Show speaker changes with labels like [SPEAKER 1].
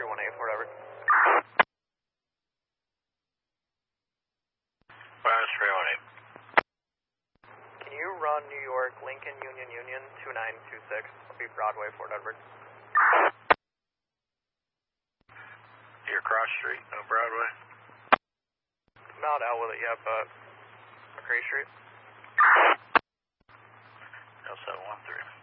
[SPEAKER 1] 318 Fort Edward.
[SPEAKER 2] Minus 318.
[SPEAKER 1] Can you run New York, Lincoln, Union, 2926? It'll be Broadway, Fort Edward.
[SPEAKER 2] You're cross street, no Broadway?
[SPEAKER 1] Not out with it yet, but McCray Street.
[SPEAKER 2] L713.